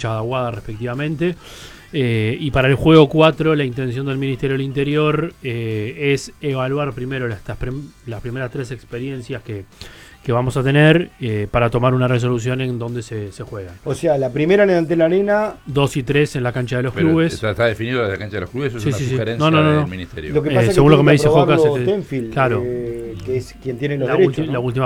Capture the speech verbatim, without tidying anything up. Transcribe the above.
canchas de Aguada respectivamente. Eh, y para el juego cuatro, la intención del Ministerio del Interior eh, es evaluar primero las, las primeras tres experiencias que, que vamos a tener eh, para tomar una resolución en donde se, se juegan. O sea, la primera en el Ante la Arena. Dos y tres en la cancha de los Pero clubes. Está, está definido la cancha de los clubes, eso sí, es una sí, sugerencia sí. No, no, no, del no. Ministerio. Lo que Eh, pasa es que según lo que me dice aprobarlo Jocas, este, Tenfield, claro. eh, que es quien tiene los la, derechos. ulti, ¿no? la última